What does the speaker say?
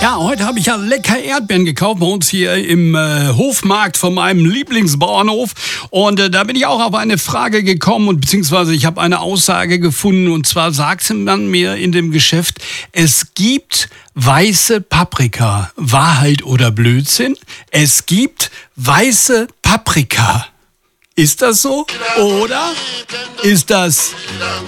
Ja, heute habe ich ja lecker Erdbeeren gekauft bei uns hier im Hofmarkt von meinem Lieblingsbauernhof. Und da bin ich auch auf eine Frage gekommen und beziehungsweise ich habe eine Aussage gefunden. Und zwar sagte man mir in dem Geschäft, es gibt weiße Paprika. Wahrheit oder Blödsinn? Es gibt weiße Paprika. Ist das so? Oder ist das